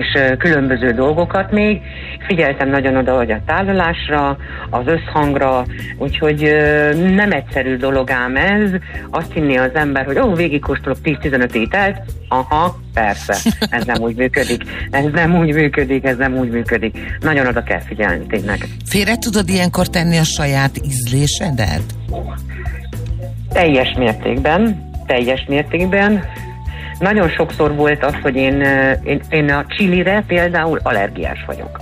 különböző dolgokat még. Figyeltem nagyon oda, hogy a tálalásra, az összhangra, úgyhogy nem egyszerű dolog ám ez. Azt hinné az ember, hogy végigkóstolok 10-15 ételt. Aha, persze, ez nem úgy működik. Ez nem úgy működik. Nagyon oda kell figyelni, tényleg. Félre tudod ilyenkor tenni a saját ízlésedet? Teljes mértékben. Nagyon sokszor volt az, hogy én a chilire például allergiás vagyok.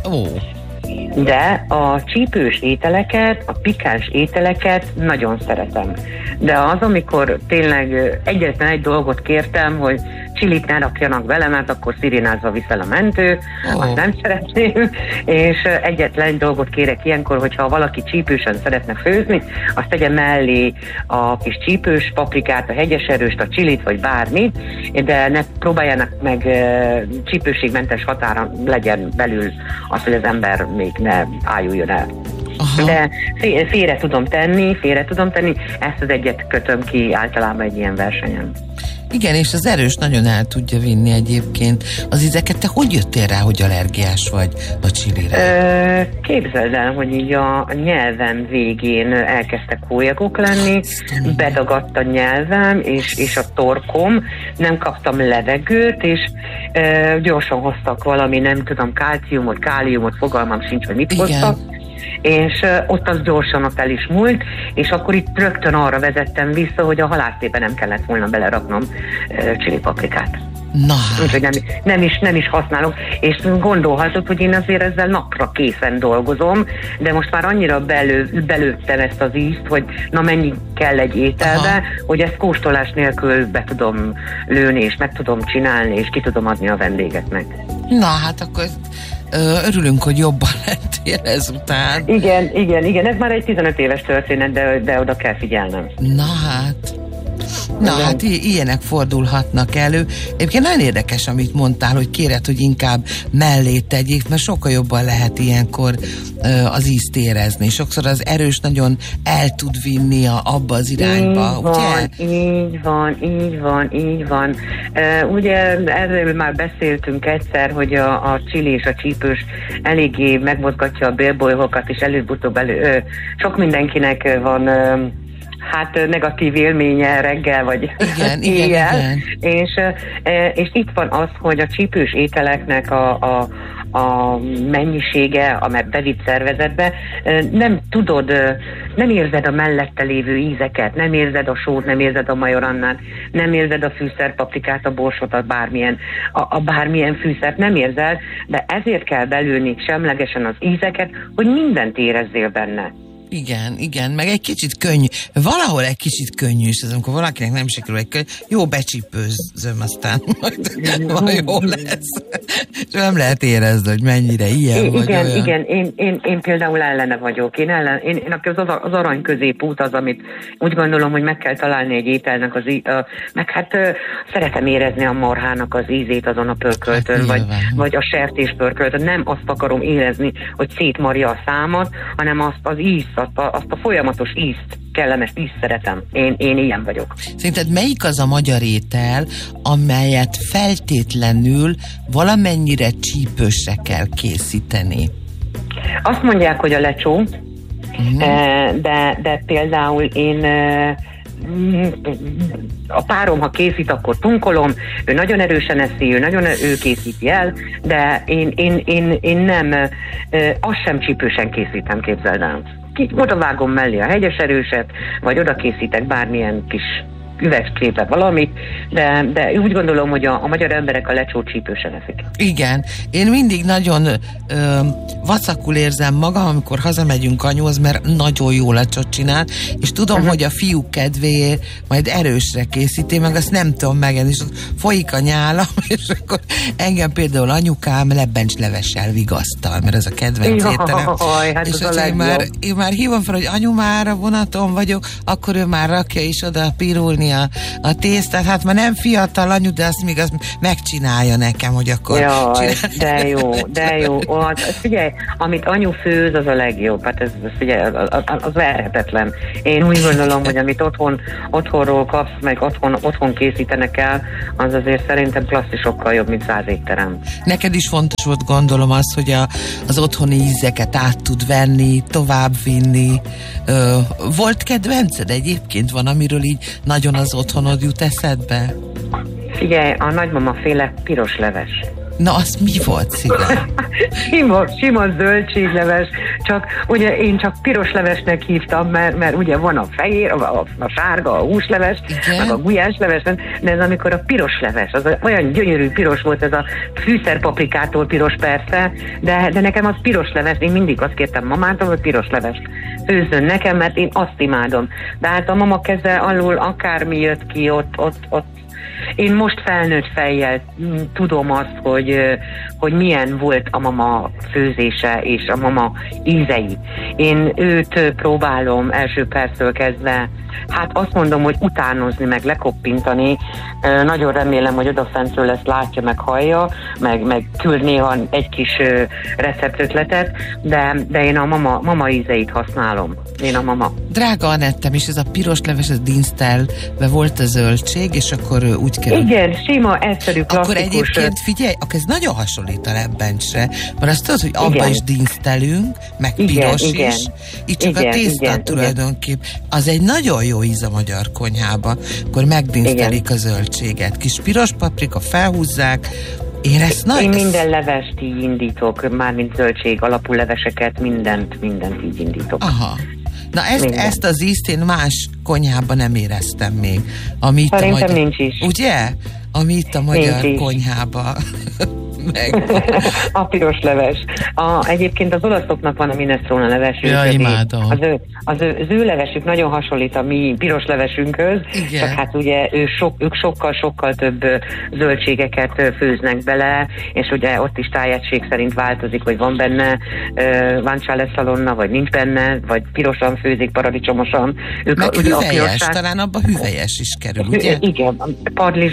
De a csípős ételeket, a pikáns ételeket nagyon szeretem. De az, amikor tényleg egyetlen egy dolgot kértem, hogy csilit ne rakjanak bele, mert akkor szirénázva viszel a mentő, azt nem szeretném, és egyetlen egy dolgot kérek ilyenkor, hogyha valaki csípősen szeretne főzni, azt tegye mellé a kis csípős paprikát, a hegyes erőst, a csilit, vagy bármi, de ne próbáljanak meg csípőségmentes határa legyen belül az, hogy az ember még ne ájuljon el. Aha. De félre tudom tenni, ezt az egyet kötöm ki általában egy ilyen versenyen. Igen, és az erős nagyon el tudja vinni egyébként az ízeket. Te hogy jöttél rá, hogy allergiás vagy a chilire? Képzeld el, hogy így a nyelvem végén elkezdtek hólyagok lenni, bedagadt a nyelvem és a torkom, nem kaptam levegőt, és gyorsan hoztak valami, nem tudom, kálciumot, káliumot, fogalmam sincs, hogy mit hoztak. És ott az gyorsan el is múlt, és akkor itt rögtön arra vezettem vissza, hogy a halászlébe nem kellett volna beleraknom csilipaprikát. Úgyhogy nem is használok, és gondolhatod, hogy én azért ezzel napra készen dolgozom, de most már annyira belőttem ezt az ízt, hogy mennyi kell egy ételbe, hogy ezt kóstolás nélkül be tudom lőni, és meg tudom csinálni, és ki tudom adni a vendégeknek. Na hát akkor örülünk, hogy jobban lettél ezután. Igen, ez már egy 15 éves történet, de oda kell figyelnem. Na hát ilyenek fordulhatnak elő. Egyébként nagyon érdekes, amit mondtál, hogy kéred, hogy inkább mellé tegyék, mert sokkal jobban lehet ilyenkor az ízt érezni. Sokszor az erős nagyon el tud vinni abba az irányba. Így van. Ugye erről már beszéltünk egyszer, hogy a chili és a csípős eléggé megmozgatja a bélbolyhokat, és előbb-utóbb sok mindenkinek van negatív élménye reggel, vagy éjjel. És itt van az, hogy a csípős ételeknek a mennyisége, amely bevitt szervezetbe, nem érzed a mellette lévő ízeket, nem érzed a sót, nem érzed a majorannát, nem érzed a fűszerpaprikát, a borsot, a bármilyen fűszert nem érzel, de ezért kell belülni semlegesen az ízeket, hogy mindent érezzél benne. Igen, meg egy kicsit valahol egy kicsit könnyű is, az amikor valakinek nem sikerül jó becsípőzöm, aztán majd jó lesz. És nem lehet érezni, hogy mennyire ilyen vagy olyan. Igen, én például ellene vagyok. Én az arany középút az, amit úgy gondolom, hogy meg kell találni egy ételnek meg szeretem érezni a marhának az ízét azon a pörköltön, vagy a sertéspörköltön. Nem azt akarom érezni, hogy szétmarja a számat, hanem azt ízt, azt a folyamatos ízt, kellemes ízt szeretem. Én ilyen vagyok. Szerinted melyik az a magyar étel, amelyet feltétlenül valamennyire csípősre kell készíteni? Azt mondják, hogy a lecsó, de például én a párom, ha készít, akkor tunkolom, ő nagyon erősen eszi, ő készíti el, de én nem, azt sem csípősen készítem, képzeld el. Oda vágom mellé a hegyes erőset, vagy oda készítek bármilyen kis üvegcsépe valamit, de úgy gondolom, hogy a magyar emberek a lecsót csípősen eszik. Igen, én mindig nagyon vacakul érzem magam, amikor hazamegyünk anyóhoz, mert nagyon jó lecsót csinál, és tudom, hogy a fiúk kedvéért majd erősre készíti, meg azt nem tudom megenni, és folyik a nyálam, és akkor engem például anyukám lebbencslevessel vigasztal, mert ez a kedvenc ételem. Hát és hogyha én már hívom fel, hogy anyu, már a vonaton vagyok, akkor ő már rakja is oda pirulni készíteni a tésztát, hát már nem fiatal anyu, de azt még megcsinálja nekem, hogy akkor de jó. Figyelj, amit anyu főz, az a legjobb. Hát ez figyelj, az verhetetlen. Én úgy gondolom, hogy amit otthonról kapsz, meg otthon készítenek el, az azért szerintem klasszisokkal jobb, mint 100 étterem. Neked is fontos volt, gondolom, az, hogy az otthoni ízeket át tud venni, továbbvinni. Volt kedvenced egyébként? Van, amiről így nagyon az otthonod jut eszedbe? Figyelj, a nagymama féle piros leves. Na, az mi volt, szívem? Sima zöldségleves, csak ugye én csak piros levesnek hívtam, mert ugye van a fehér, a sárga, a húsleves, meg a gulyásleves, de ez amikor a piros leves, az olyan gyönyörű piros volt, ez a fűszerpaprikától piros persze, de nekem az piros leves, én mindig azt kértem mamától, hogy piros levest főzzön nekem, mert én azt imádom. De hát a mama keze alul akármi jött ki, ott én most felnőtt fejjel tudom azt, hogy milyen volt a mama főzése és a mama ízei. Én őt próbálom első perctől kezdve, hát azt mondom, hogy utánozni, meg lekoppintani. Nagyon remélem, hogy odafentről ezt látja, meg hallja, meg küld néha egy kis receptötletet, de én a mama ízeit használom. Én a mama. Drága Anettem, és ez a piros leves, ez dinsztelve volt a zöldség, és akkor úgy kerül. Igen, sima, egyszerű, klasszikus. Akkor egyébként figyelj, akkor ez nagyon hasonlít a lebbencsre, mert azt tudod, hogy abba is dinsztelünk, meg piros is, így csak a tészta tulajdonképp. Az egy nagyon jó íz a magyar konyhában, akkor megdinsztelik a zöldséget. Kis piros paprika, felhúzzák. Én minden levest így indítok, mármint zöldség alapú leveseket, mindent így indítok. Aha. Na ezt az ízt én más konyhában nem éreztem még. Szerintem nincs is. Ugye? Ami itt a magyar konyhában. A piros leves. Egyébként az olaszoknak van a minestrone levesük. Ja, imádom. Az ő levesük nagyon hasonlít a mi piros levesünkhöz, csak hát ugye ők sokkal több zöldségeket főznek bele, és ugye ott is tájegység szerint változik, hogy van benne guanciale salonna, vagy nincs benne, vagy pirosan főzik, paradicsomosan. Meg hüvelyes, talán abban hüvelyes is kerül, ugye? Igen, padlis,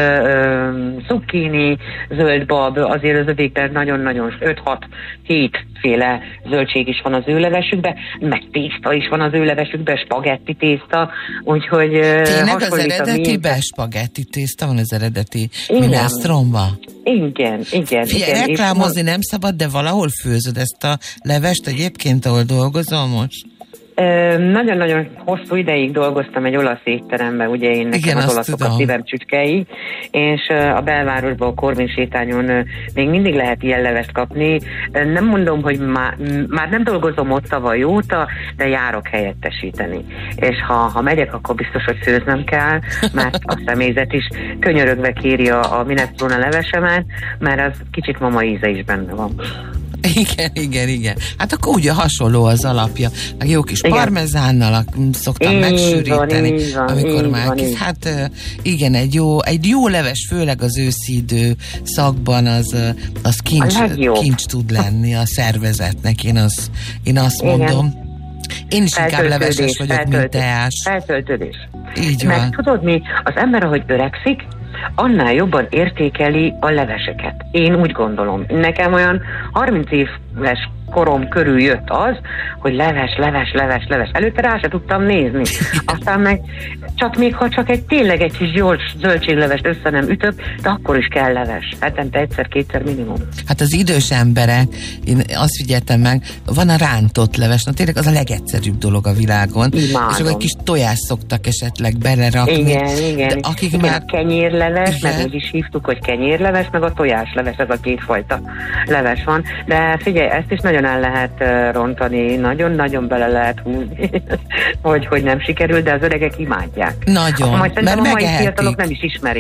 zucchini, zöldbab, azért az övékben nagyon-nagyon 5-6-7 féle zöldség is van az ő levesükben, meg tészta is van az ő levesükben, spagetti tészta, úgyhogy tényleg az eredetiben spagetti tészta van az eredeti minestrone-ban? Igen. Figyelj, reklámozni nem szabad, de valahol főzöd ezt a levest egyébként, ahol dolgozol most? Nagyon-nagyon hosszú ideig dolgoztam egy olasz étteremben, ugye én nekem az olaszok a szívem csücskei, és a belvárosban, a Korvin sétányon még mindig lehet ilyen levest kapni. Nem mondom, hogy már nem dolgozom ott tavaly óta, de járok helyettesíteni. És ha megyek, akkor biztos, hogy főznem kell, mert a személyzet is könyörögve kéri a minestrone levesemet, mert az kicsit mama íze is benne van. Igen. Hát akkor ugye hasonló az alapja. Meg jó kis parmezánnal szoktam megsűríteni, amikor már kis. Hát igen, egy jó leves, főleg az őszi idő szakban az kincs tud lenni a szervezetnek, én azt mondom. Én is inkább leveses vagyok, mint teás. Feltöltődés. Így van. Meg tudod mi, az ember, ahogy öregszik, annál jobban értékeli a leveseket. Én úgy gondolom. Nekem olyan 30 éves korom körül jött az, hogy leves. Előtte rá se tudtam nézni. Aztán meg csak tényleg egy kis gyors zöldséglevest össze nem ütök, de akkor is kell leves. Hetente egyszer-kétszer minimum. Hát az idős emberek, én azt figyeltem meg, van a rántott leves, na tényleg az a legegyszerűbb dolog a világon. Imádom. És akkor egy kis tojást szoktak esetleg belerakni. Igen. Akik már... A kenyérleves, meg úgy is hívtuk, hogy kenyérleves, meg a tojásleves, ez a kétfajta leves van. De figyelj, ezt is nagyon el lehet rontani, nagyon-nagyon bele lehet húzni, hogy nem sikerül, de az öregek imádják. Nagyon, mert megehetik. A mai fiatalok nem is ismerik.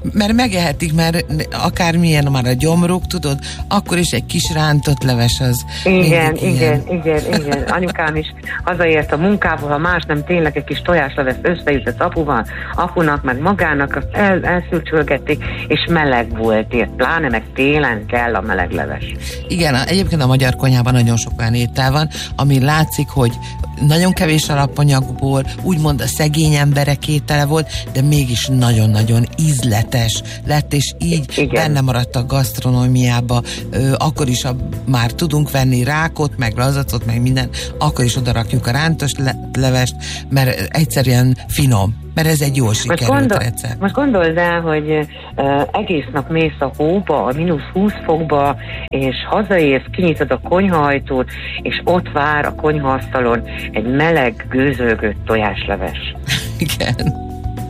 Mert megehetik, mert akármilyen már a gyomruk, tudod, akkor is egy kis rántott leves az. Igen. Anyukám is hazaért a munkából, ha más nem, tényleg egy kis tojásleves összeütött apuval, apunak, meg magának, azt elszürcsölgették, és meleg volt, pláne meg télen kell a meleg leves. Igen, egyébként a magyar konyhában nagyon sok olyan étel van, ami látszik, hogy nagyon kevés alapanyagból, úgymond a szegény emberek étele volt, de mégis nagyon-nagyon ízletes lett, és így benne maradt a gasztronómiába. Akkor is már tudunk venni rákot, meg lazacot, meg minden, akkor is oda rakjuk a rántos levest, mert egyszerűen finom. Mert ez egy jól sikerült recept. Most gondold el, hogy egész nap mész a hóba, a -20 fokba, és hazaérsz, kinyitod a konyhaajtót, és ott vár a konyhaasztalon egy meleg, gőzölgött tojásleves. Igen.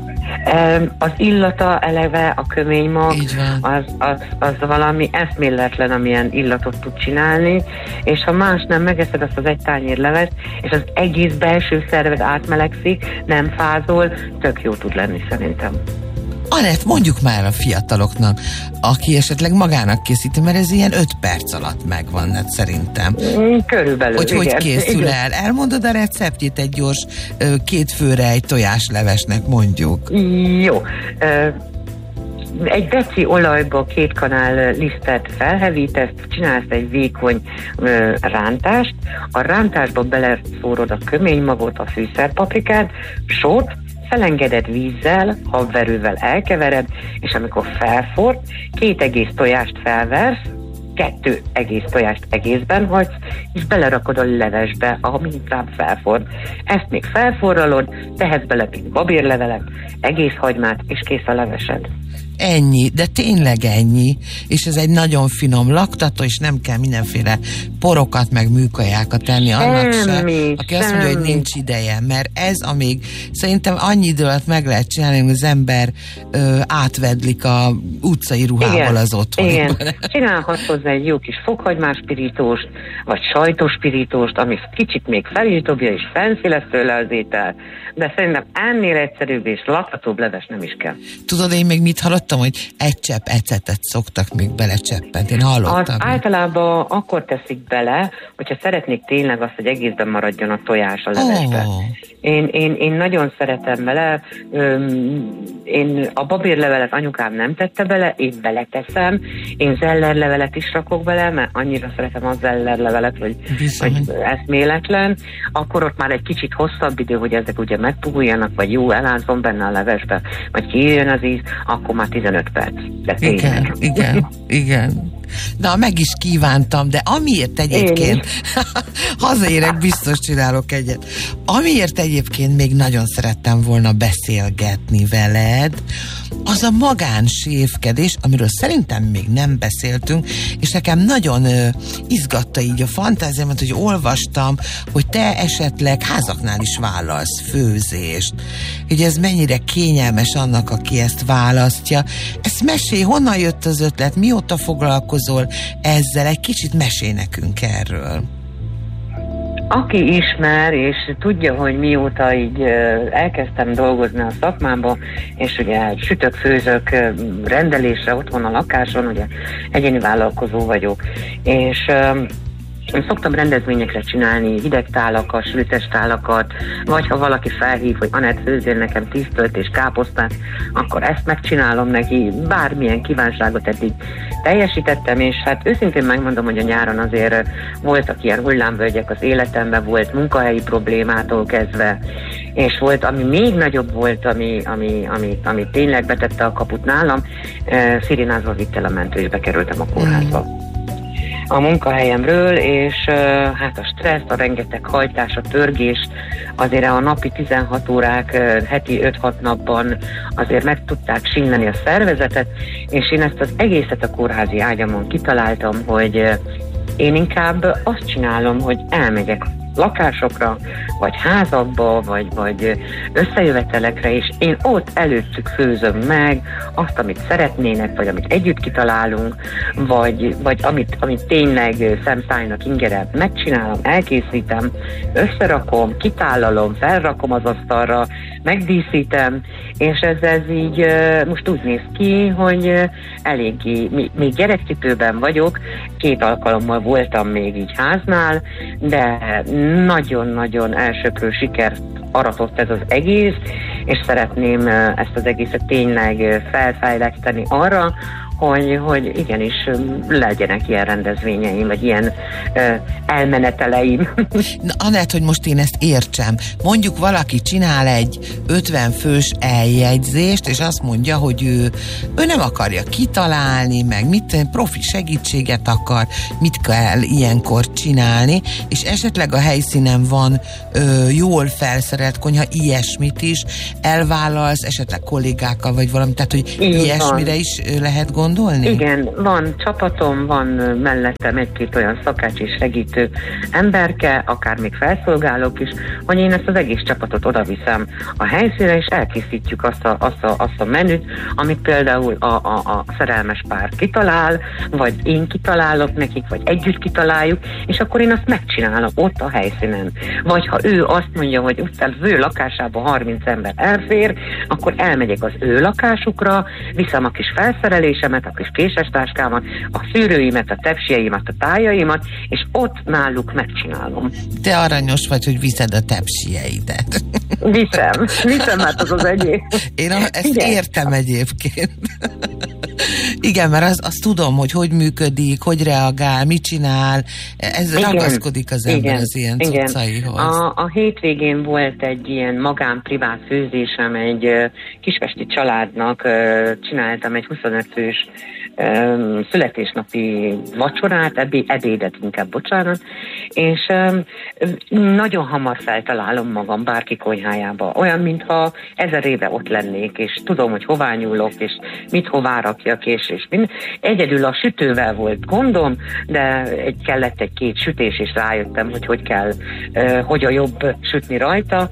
Az illata eleve, a köménymag, az valami eszméletlen, amilyen illatot tud csinálni, és ha más nem, megeszed azt az egy tányér levest, és az egész belső szerved átmelegszik, nem fázol, tök jó tud lenni szerintem. Anett, mondjuk már a fiataloknak, aki esetleg magának készíti, mert ez ilyen 5 perc alatt megvan, hát szerintem. Körülbelül, hogy készül el. Elmondod a receptjét egy gyors 2 főre egy tojáslevesnek, mondjuk. Jó. Egy deci olajba 2 kanál lisztet felhevítesz, csinálsz egy vékony rántást, a rántásba beleszórod a köménymagot, a fűszerpaprikát, sót, felengeded vízzel, habverővel elkevered, és amikor felforr, 2 egész tojást felversz, 2 egész tojást egészben hagysz, és belerakod a levesbe, ahogy inkább felforr. Ezt még felforralod, tehetsz bele babérlevelet, egész hagymát, és kész a levesed. Ennyi, de tényleg ennyi, és ez egy nagyon finom laktató, és nem kell mindenféle porokat meg műkajákat tenni annak se, aki azt mondja, hogy nincs ideje, mert ez amíg szerintem annyi idő alatt meg lehet csinálni, hogy az ember átvedlik a utcai ruhával az otthoniban. Igen, csinálhatsz hozzá egy jó kis fokhagymás pirítóst, vagy sajtos pirítóst, ami kicsit még fel is dobja, és fancy lesz tőle az étel, de szerintem ennél egyszerűbb és lakhatóbb leves nem is kell. Tudod, én még mit hallottam, hogy egy csepp ecetet szoktak még belecseppent. Én hallottam. Általában akkor teszik bele, hogyha szeretnék tényleg azt, hogy egészben maradjon a tojás a levesbe. Én nagyon szeretem bele, én a babérlevelet anyukám nem tette bele, én beleteszem, én zellerlevelet is rakok bele, mert annyira szeretem a zellerlevelet, hogy eszméletlen, akkor ott már egy kicsit hosszabb idő, hogy ezek ugye megpuhuljanak, vagy jó elázom benne a levesbe, vagy kijön az íz, akkor már 15 perc. De tényleg. Igen. Na, meg is kívántam, de amiért egyébként hazaérek, biztos csinálok egyet. Amiért egyébként még nagyon szerettem volna beszélgetni veled, az a magánséfkedés, amiről szerintem még nem beszéltünk, és nekem nagyon izgatta így a fantáziámat, hogy olvastam, hogy te esetleg házaknál is vállalsz főzést. Hogy ez mennyire kényelmes annak, aki ezt választja. Ezt mesélj, honnan jött az ötlet, mióta foglalkozol ezzel, egy kicsit mesélj nekünk erről. Aki ismer, és tudja, hogy mióta így elkezdtem dolgozni a szakmámban, és ugye sütök, főzök rendelésre otthon a lakáson, ugye egyéni vállalkozó vagyok, és én szoktam rendezvényekre csinálni hidegtálakat, sültes tálakat, vagy ha valaki felhív, hogy Anett, főzzél nekem tisztelt és káposztát, akkor ezt megcsinálom neki, bármilyen kívánságot eddig teljesítettem, és hát őszintén megmondom, hogy a nyáron azért voltak ilyen hullámvölgyek az életemben, volt munkahelyi problémától kezdve, és volt, ami még nagyobb volt, ami tényleg betette a kaput nálam, szirénázva vitt el a mentő, és bekerültem a kórházba. A munkahelyemről, és hát a stressz, a rengeteg hajtás, a törgés, azért a napi 16 órák, heti 5-6 napban azért meg tudták sínleni a szervezetet, és én ezt az egészet a kórházi ágyamon kitaláltam, hogy én inkább azt csinálom, hogy elmegyek lakásokra, vagy házakba, vagy összejövetelekre, és én ott előttük főzöm meg azt, amit szeretnének, vagy amit együtt kitalálunk, vagy amit tényleg szemszájnak ingerelt, megcsinálom, elkészítem, összerakom, kitállalom, felrakom az asztalra, megdíszítem, és ez így most úgy néz ki, hogy eléggé, még gyerekcipőben vagyok, 2 alkalommal voltam még így háznál, de nagyon-nagyon elsöprő sikert aratott ez az egész, és szeretném ezt az egészet tényleg felfejleszteni arra, hogy igenis legyenek ilyen rendezvényeim, vagy ilyen elmeneteleim. Na, Anett, hogy most én ezt értsem. Mondjuk valaki csinál egy 50 fős eljegyzést, és azt mondja, hogy ő nem akarja kitalálni, meg profi segítséget akar, mit kell ilyenkor csinálni, és esetleg a helyszínen van jól felszerelt konyha, ilyesmit is elvállalsz, esetleg kollégákkal, vagy valami, tehát, hogy ilyesmire is lehet gondolni? Igen, van csapatom, van mellettem 1-2 olyan szakács és segítő emberke, akár még felszolgálók is, hogy én ezt az egész csapatot odaviszem a helyszínre, és elkészítjük azt a menüt, amit például a szerelmes pár kitalál, vagy én kitalálok nekik, vagy együtt kitaláljuk, és akkor én azt megcsinálom ott a helyszínen. Vagy ha ő azt mondja, hogy az ő lakásába 30 ember elfér, akkor elmegyek az ő lakásukra, viszem a kis felszerelésemet, a kis késestáskámat, a szűrőimet, a tepsieimet, a tájaimat, és ott náluk megcsinálom. Te aranyos vagy, hogy viszed a tepsieidet. Viszem, hát az egész. Én ezt értem egyébként. Igen, mert azt tudom, hogy működik, hogy reagál, mit csinál, ez ragaszkodik az ember az ilyen cuccaihoz. A hétvégén volt egy ilyen magán-privát főzésem, egy kispesti családnak csináltam egy 25 fős születésnapi vacsorát, ebédet inkább, bocsánat, és nagyon hamar feltalálom magam bárki konyhájába. Olyan, mintha 1000 éve ott lennék, és tudom, hogy hová nyúlok, és mit hová rakjak, és mind. Egyedül a sütővel volt gondom, de kellett egy 2 sütés, és rájöttem, hogy kell, hogy a jobb sütni rajta,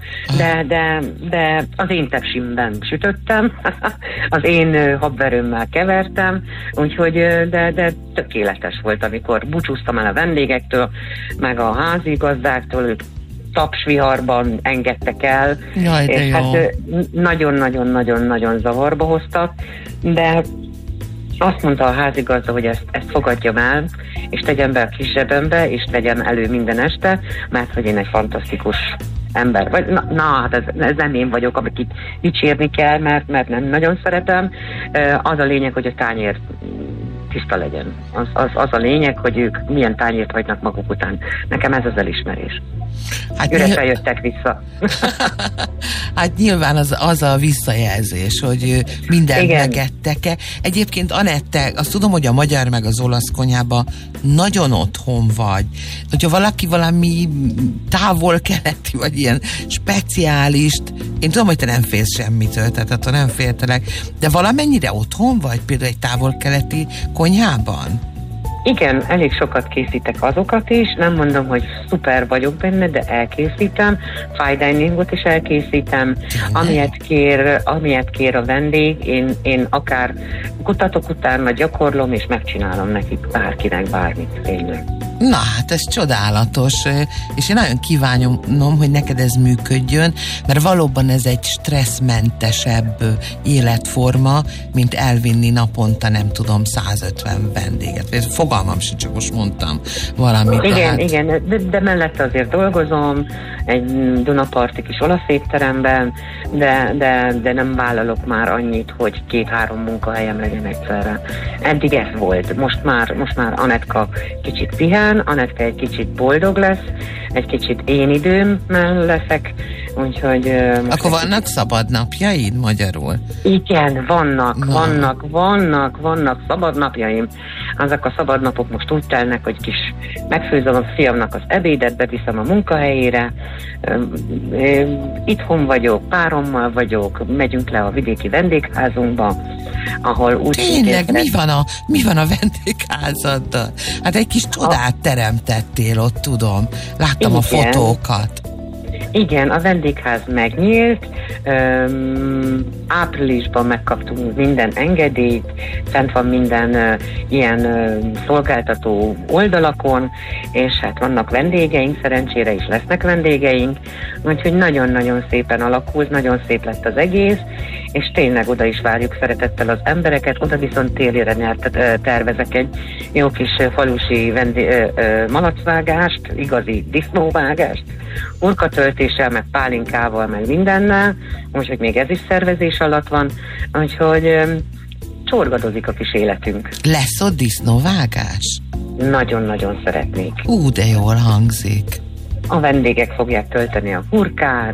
de az én tepsimben sütöttem, az én habverőmmel kevertem, úgyhogy de tökéletes volt, amikor búcsúztam el a vendégektől, meg a házigazdáktól, ők tapsviharban engedtek el, jaj, és jó. Hát nagyon-nagyon-nagyon-nagyon zavarba hoztak, de azt mondta a házigazda, hogy ezt fogadjam el, és tegyem be a kis zsebembe, és tegyem elő minden este, mert hogy én egy fantasztikus ember vagy. Hát ez nem én vagyok, akit dicsérni kell, mert nem nagyon szeretem. Az a lényeg, hogy a tányér tiszta legyen. Az a lényeg, hogy ők milyen tányért hagynak maguk után. Nekem ez az elismerés. Hát üresen jöttek vissza. Hát nyilván az a visszajelzés, hogy mindent megettek-e. Egyébként Anette, azt tudom, hogy a magyar meg az olasz konyhában nagyon otthon vagy. Hogyha valaki valami távol-keleti, vagy ilyen speciálist, én tudom, hogy te nem félsz semmitől, tehát attól nem féltelek, de valamennyire otthon vagy például egy távol-keleti konyhában? Igen, elég sokat készítek azokat is, nem mondom, hogy szuper vagyok benne, de elkészítem, fine diningot is elkészítem, amilyet kér a vendég, én akár kutatok utána, gyakorlom, és megcsinálom nekik bárkinek bármit, tényleg. Na, hát ez csodálatos, és én nagyon kívánom, hogy neked ez működjön, mert valóban ez egy stresszmentesebb életforma, mint elvinni naponta, nem tudom, 150 vendéget. Fogalmam sincs, csak most mondtam valamit. Igen, de mellette azért dolgozom, egy Dunaparti kis olasz étteremben, de nem vállalok már annyit, hogy 2-3 munkahelyem legyen egyszerre. Eddig ez volt. Most már Anetka kicsit pihen, Anetka egy kicsit boldog lesz, egy kicsit én időmmel leszek, úgyhogy... Akkor vannak szabad napjaid magyarul? Igen, vannak szabad napjaim. azok a szabadnapok most úgy telnek, hogy kis megfőzöm a fiamnak az ebédet, beviszem a munkahelyére, itthon vagyok, párommal vagyok, megyünk le a vidéki vendégházunkba, ahol úgy... Tényleg, mi van a vendégházaddal? Hát egy kis csodát teremtettél ott, tudom. Láttam a fotókat. Igen, a vendégház megnyílt, áprilisban megkaptunk minden engedélyt, fent van minden ilyen szolgáltató oldalakon, és hát vannak vendégeink, szerencsére is lesznek vendégeink, úgyhogy nagyon-nagyon szépen alakult, nagyon szép lett az egész, és tényleg oda is várjuk szeretettel az embereket, oda viszont télére tervezek egy jó kis falusi malacvágást, igazi disznóvágást, urkatöltéssel, meg pálinkával, meg mindennel, úgyhogy még ez is szervezés alatt van, úgyhogy csorgadozik a kis életünk. Lesz ott disznóvágás? Nagyon-nagyon szeretnék. De jól hangzik. A vendégek fogják tölteni a hurkát,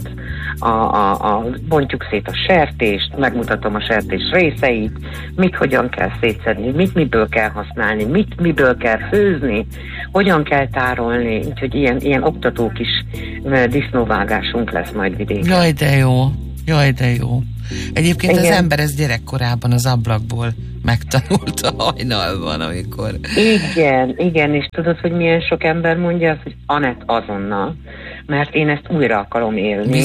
bontjuk szét a sertést, megmutatom a sertés részeit, mit hogyan kell szétszedni, mit miből kell használni, mit miből kell főzni, hogyan kell tárolni, úgyhogy ilyen oktató kis disznóvágásunk lesz majd vidéken. Jaj, de jó. Egyébként igen. Az ember ezt gyerekkorában az ablakból megtanulta hajnalban, amikor... Igen, és tudod, hogy milyen sok ember mondja azt, hogy Anett azonnal, mert én ezt újra akarom élni,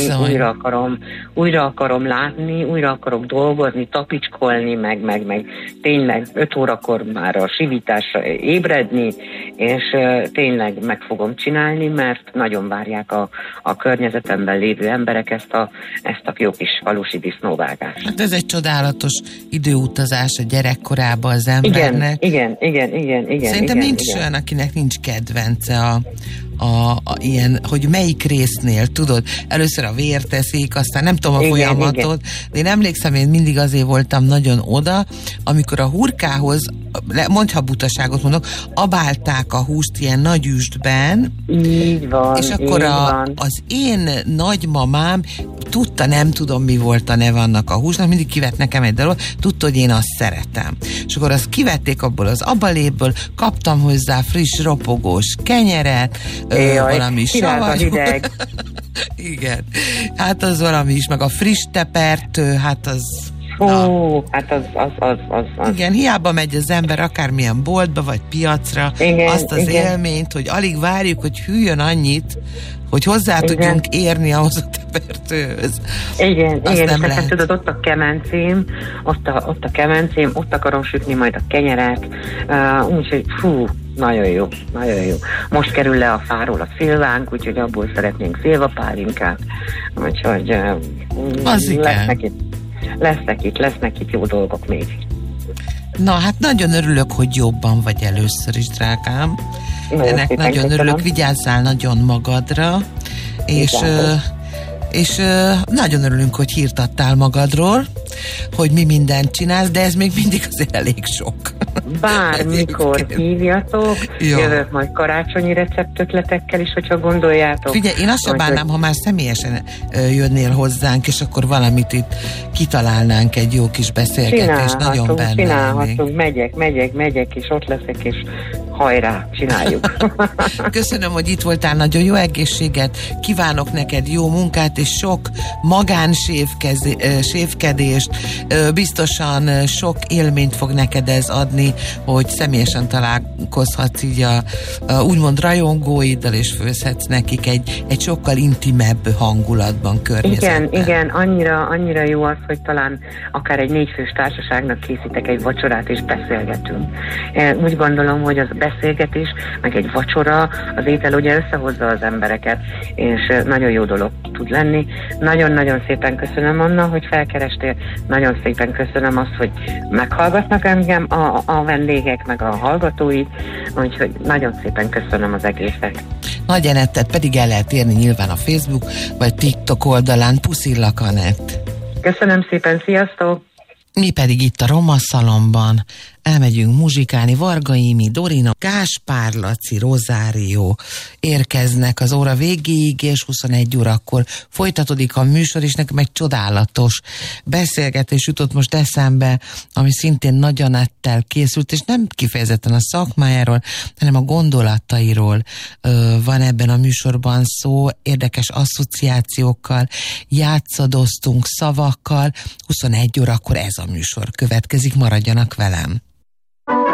újra akarom látni, újra akarok dolgozni, tapicskolni, meg tényleg 5 órakor már a sivításra ébredni, és tényleg meg fogom csinálni, mert nagyon várják a környezetemben lévő emberek ezt a jó kis falusi disznóvágást. Hát ez egy csodálatos időutazás a gyerekkorában az embernek. Igen. Szerintem nincs olyan, akinek nincs kedvence ilyen, hogy melyik résznél, tudod, először a vért teszik, aztán nem tudom a folyamatot, de én emlékszem, én mindig azért voltam nagyon oda, amikor a hurkához, mondj, ha butaságot mondok, abálták a húst ilyen nagy üstben, így van, és akkor az én nagymamám tudta, nem tudom mi volt a neve annak a húsnak, mindig kivett nekem egy darab, tudta, hogy én azt szeretem. És akkor azt kivették abból az abaléből, kaptam hozzá friss, ropogós kenyeret, valami savanyú. Igen. Hát az valami is, meg a friss tepertő, hát az... Hát az. Igen, hiába megy az ember akármilyen boltba, vagy piacra, azt az élményt, hogy alig várjuk, hogy hűljön annyit, hogy hozzá tudjunk érni ahhoz a tepertőhöz. Igen, és tehát tudod, ott a kemencém, ott akarom sütni majd a kenyeret, úgyhogy nagyon jó. Most kerül le a fáról a szilvánk, úgyhogy abból szeretnénk szilvapálinkát, úgyhogy lesznek itt jó dolgok még. Na, hát nagyon örülök, hogy jobban vagy először is, drágám. Ennek nagyon örülök, vigyázzál nagyon magadra, és nagyon örülünk, hogy hírt adtál magadról, hogy mi mindent csinálsz, de ez még mindig azért elég sok. Bármikor hívjatok, jövök majd karácsonyi receptötletekkel is, hogyha gondoljátok. Figyelj, én azt sem bánnám, ha már személyesen jönnél hozzánk, és akkor valamit itt kitalálnánk, egy jó kis beszélgetést. Nagyon benne. Csinálhatunk, megyek, és ott leszek, és hajrá, csináljuk. Köszönöm, hogy itt voltál, nagyon jó egészséget, kívánok neked jó munkát, és sok magánsévkedést, biztosan sok élményt fog neked ez adni, hogy személyesen találkozhatsz így a úgymond rajongóiddal, és főzhetsz nekik egy sokkal intimebb hangulatban, környezetben. Igen, annyira jó az, hogy talán akár egy 4 fős társaságnak készítek egy vacsorát, és beszélgetünk. Úgy gondolom, hogy az beszélgetés, meg egy vacsora, az étel ugye összehozza az embereket, és nagyon jó dolog tud lenni. Nagyon-nagyon szépen köszönöm, Anna, hogy felkerestél, nagyon szépen köszönöm azt, hogy meghallgatnak engem a vendégek, meg a hallgatói, úgyhogy nagyon szépen köszönöm az egészet. Nagy Anettet pedig el lehet érni nyilván a Facebook vagy TikTok oldalán. Puszillak, Anett! Köszönöm szépen, sziasztok! Mi pedig itt a Roma Szalonban elmegyünk muzsikálni. Varga Imi, Dorina, Gáspár Laci, Rozárió érkeznek az óra végéig, és 21 órakor folytatódik a műsor, és nekem egy csodálatos beszélgetés jutott most eszembe, ami szintén Nagy Anettel készült, és nem kifejezetten a szakmájáról, hanem a gondolatairól van ebben a műsorban szó, érdekes asszociációkkal, játszadoztunk szavakkal. 21 órakor ez a műsor következik, maradjanak velem.